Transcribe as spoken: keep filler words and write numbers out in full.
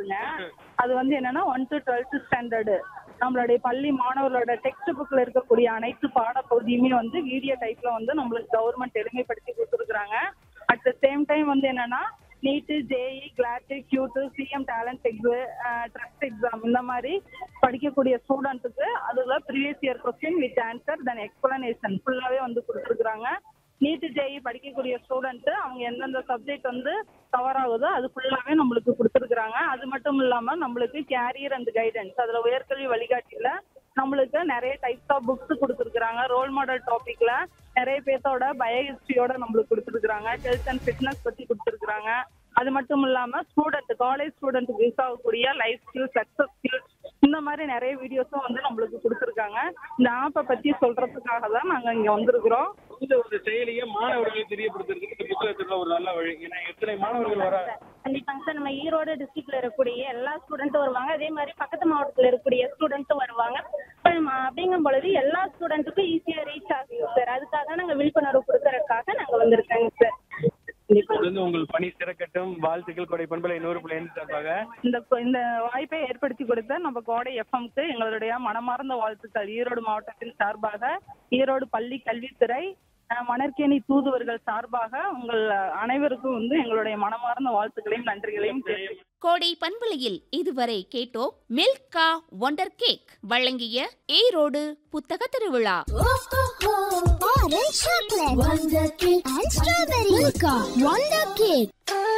இருக்குங்க. அது வந்து என்னன்னா ஒன் டு டுவெல்த் ஸ்டாண்டர்டு நம்மளுடைய பள்ளி மாணவர்களோட டெக்ஸ்ட் புக்ல இருக்கக்கூடிய அனைத்து பாட பகுதியுமே வந்து வீடியோ டைப்ல வந்து நம்மளுக்கு கவர்மெண்ட் எளிமைப்படுத்தி கொடுத்துருக்காங்க. அட் த சேம் டைம் வந்து என்னன்னா நீட்டு, JE, clot, cute, CM talent x, trust exam இந்த மாதிரி படிக்கக்கூடிய ஸ்டூடெண்ட்டுக்கு அதுல previous year question with answer then explanation ஃபுல்லாவே வந்து கொடுத்துருக்காங்க. நீட்டு, ஜேஇ படிக்கக்கூடிய ஸ்டூடெண்ட் அவங்க எந்தெந்த சப்ஜெக்ட் வந்து கவர் ஆகுதோ அது ஃபுல்லாவே நம்மளுக்கு கொடுத்துருக்காங்க. அது மட்டும் இல்லாம நம்மளுக்கு கேரியர் அண்ட் கைடன்ஸ் அதுல உயர்கல்வி வழிகாட்டியில நம்மளுக்கு நிறைய டைப்ஸ் ஆஃப் புக்ஸ் கொடுத்துருக்காங்க. ரோல் மாடல் டாபிக்ல நிறைய பேர்த்தோட பயோ ஹிஸ்டரியோட நம்மளுக்கு கொடுத்துருக்காங்க. ஹெல்த் அண்ட் ஃபிட்னஸ் பத்தி கொடுத்துருக்காங்க. அது மட்டும் இல்லாம ஸ்டூடெண்ட் காலேஜ் ஸ்டூடெண்ட்டுக்கு யூஸ் ஆகக்கூடிய லைஃப் ஸ்கில், சக்சஸ் ஸ்கில் இந்த மாதிரி நிறைய வீடியோஸும் வந்து நம்மளுக்கு கொடுத்துருக்காங்க. இந்த ஆப்பை பத்தி சொல்றதுக்காக தான் நாங்க இங்க வந்திருக்கிறோம். இந்த ஒரு செயலியை மாணவர்களுக்கு தெரியப்படுத்துறதுக்கு இந்த புத்தகத்துல ஒரு நல்ல வழி. ஏன்னா எத்தனை மாணவர்கள் வர கண்டிப்பாங்க சார். நம்ம ஈரோடு டிஸ்ட்ரிக்ட்ல இருக்கக்கூடிய எல்லா ஸ்டூடெண்ட்டும் வருவாங்க. அதே மாதிரி பக்கத்து மாவட்டத்தில் இருக்கக்கூடிய ஸ்டூடெண்ட்டும் வருவாங்க. அப்படிங்கும் பொழுது எல்லா ஸ்டூடெண்ட்டுக்கும் ஈஸியா ரீச் ஆகும் சார். அதுக்காக நாங்க விழிப்புணர்வு கொடுக்கறதுக்காக நாங்க வந்திருக்கோங்க சார். உங்கள் பணி சிறக்கட்டும். வாழ்த்துக்கள். கோடை பண்பலை நூறு புள்ளி ஐந்து சார்பாக இந்த இந்த வாய்ப்பை ஏற்படுத்தி கொடுத்த நம்ம கோடை எஃப்எம்க்கு எங்களுடைய மனமார்ந்த வாழ்த்துக்கள். ஈரோடு மாவட்டத்தின் சார்பாக, ஈரோடு பள்ளி கல்வித்துறை, மணற்கேணி தூதுவர்கள் சார்பாக உங்கள் அனைவருக்கும் வந்து எங்களுடைய மனமார்ந்த வாழ்த்துக்களையும் நன்றிகளையும் கோடை பண்பலையில் இதுவரை கேட்டோம் மில்கா ஒண்டர் கேக் வழங்கிய ஈரோடு புத்தக திருவிழா. Orange chocolate, Wonder Cake and strawberry Milka Wonder Cake.